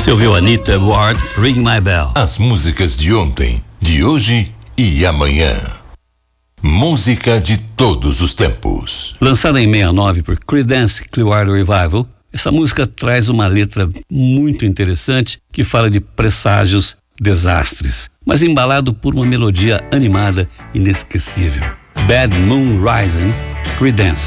Você ouviu Anita Ward, Ring My Bell. As músicas de ontem, de hoje e amanhã. Música de todos os tempos. Lançada em 69 por Creedence Clearwater Revival, essa música traz uma letra muito interessante que fala de presságios, desastres, mas embalado por uma melodia animada inesquecível. Bad Moon Rising, Creedence.